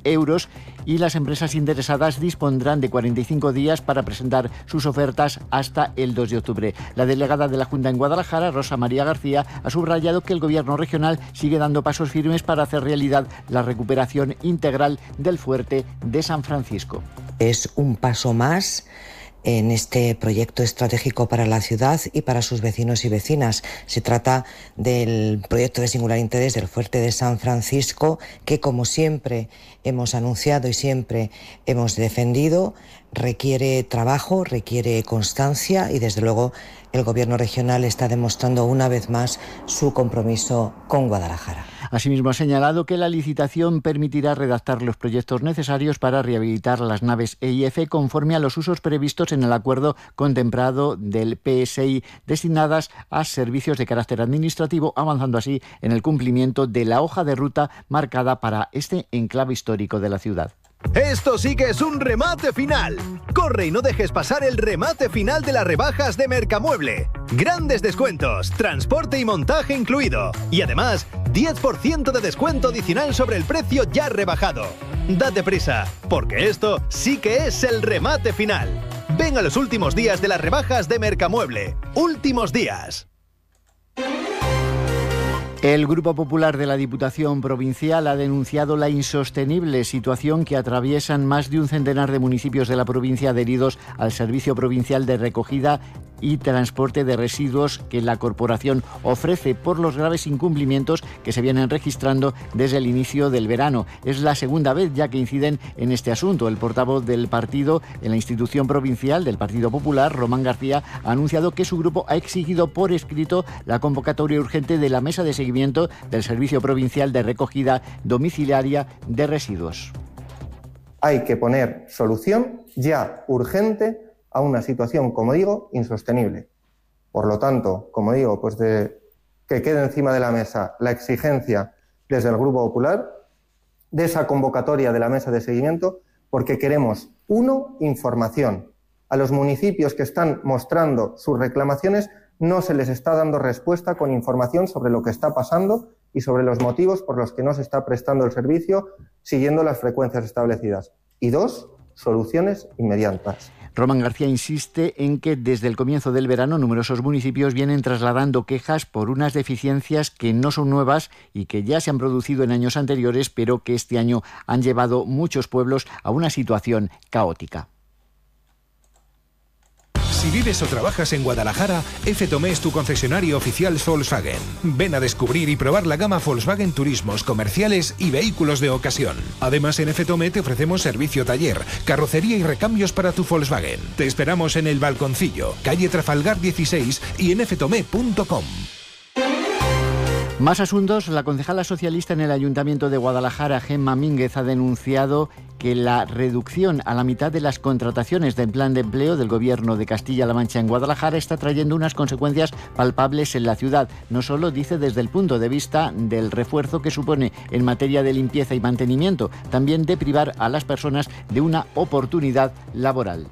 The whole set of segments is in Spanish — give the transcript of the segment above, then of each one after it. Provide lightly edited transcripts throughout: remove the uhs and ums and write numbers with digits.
euros y las empresas interesadas dispondrán de 45 días para presentar sus ofertas hasta el 2 de octubre. La delegada de la Junta en Guadalajara, Rosa María García, ha subrayado que el Gobierno regional sigue dando pasos firmes para hacer realidad la recuperación integral del fuerte de San Francisco. Es un paso más en este proyecto estratégico para la ciudad y para sus vecinos y vecinas. Se trata del proyecto de singular interés del fuerte de San Francisco, que, como siempre hemos anunciado y siempre hemos defendido, requiere trabajo, requiere constancia y, desde luego, el Gobierno regional está demostrando una vez más su compromiso con Guadalajara. Asimismo, ha señalado que la licitación permitirá redactar los proyectos necesarios para rehabilitar las naves EIF conforme a los usos previstos en el acuerdo contemplado del PSI destinadas a servicios de carácter administrativo, avanzando así en el cumplimiento de la hoja de ruta marcada para este enclave histórico de la ciudad. Esto sí que es un remate final. Corre y no dejes pasar el remate final de las rebajas de Mercamueble. Grandes descuentos, transporte y montaje incluido. Y además, 10% de descuento adicional sobre el precio ya rebajado. Date prisa, porque esto sí que es el remate final. Ven a los últimos días de las rebajas de Mercamueble. Últimos días. El Grupo Popular de la Diputación Provincial ha denunciado la insostenible situación que atraviesan más de un centenar de municipios de la provincia adheridos al Servicio Provincial de Recogida y Transporte de Residuos que la corporación ofrece por los graves incumplimientos que se vienen registrando desde el inicio del verano. Es la segunda vez ya que inciden en este asunto. El portavoz del partido en la institución provincial del Partido Popular, Román García, ha anunciado que su grupo ha exigido por escrito la convocatoria urgente de la mesa de seguimiento del Servicio Provincial de Recogida Domiciliaria de Residuos. Hay que poner solución ya urgente a una situación, como digo, insostenible. Por lo tanto, como digo, pues que quede encima de la mesa la exigencia desde el Grupo Popular de esa convocatoria de la mesa de seguimiento, porque queremos, información. A los municipios que están mostrando sus reclamaciones no se les está dando respuesta con información sobre lo que está pasando y sobre los motivos por los que no se está prestando el servicio siguiendo las frecuencias establecidas. Y 2, soluciones inmediatas. Román García insiste en que desde el comienzo del verano numerosos municipios vienen trasladando quejas por unas deficiencias que no son nuevas y que ya se han producido en años anteriores, pero que este año han llevado muchos pueblos a una situación caótica. Si vives o trabajas en Guadalajara, F-Tomé es tu concesionario oficial Volkswagen. Ven a descubrir y probar la gama Volkswagen Turismos, comerciales y vehículos de ocasión. Además, en F-Tomé te ofrecemos servicio taller, carrocería y recambios para tu Volkswagen. Te esperamos en El Balconcillo, calle Trafalgar 16 y en ftome.com. Más asuntos. La concejala socialista en el Ayuntamiento de Guadalajara, Gemma Mínguez, ha denunciado que la reducción a la mitad de las contrataciones del plan de empleo del Gobierno de Castilla-La Mancha en Guadalajara está trayendo unas consecuencias palpables en la ciudad. No solo, dice, desde el punto de vista del refuerzo que supone en materia de limpieza y mantenimiento, también de privar a las personas de una oportunidad laboral.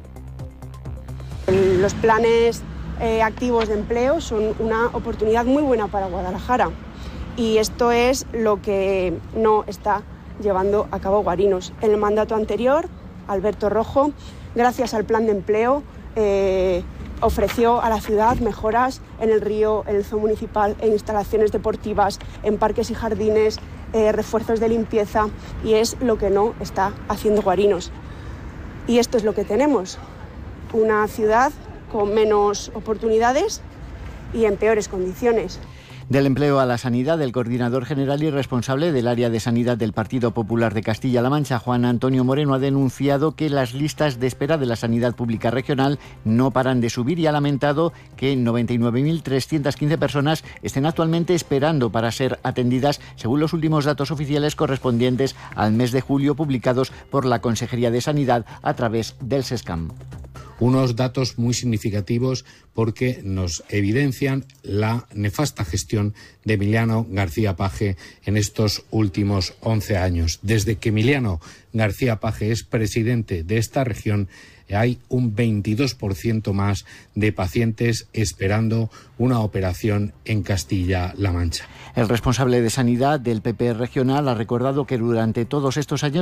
Los planes activos de empleo son una oportunidad muy buena para Guadalajara y esto es lo que no está llevando a cabo Guarinos. En el mandato anterior, Alberto Rojo, gracias al plan de empleo, ofreció a la ciudad mejoras en el río, en el zoo municipal, en instalaciones deportivas, en parques y jardines, refuerzos de limpieza, y es lo que no está haciendo Guarinos. Y esto es lo que tenemos, una ciudad con menos oportunidades y en peores condiciones. Del empleo a la sanidad, el coordinador general y responsable del área de sanidad del Partido Popular de Castilla-La Mancha, Juan Antonio Moreno, ha denunciado que las listas de espera de la sanidad pública regional no paran de subir y ha lamentado que 99.315 personas estén actualmente esperando para ser atendidas, según los últimos datos oficiales correspondientes al mes de julio publicados por la Consejería de Sanidad a través del SESCAM. Unos datos muy significativos porque nos evidencian la nefasta gestión de Emiliano García Paje en estos últimos 11 años. Desde que Emiliano García Paje es presidente de esta región, hay un 22% más de pacientes esperando una operación en Castilla-La Mancha. El responsable de sanidad del PP regional ha recordado que durante todos estos años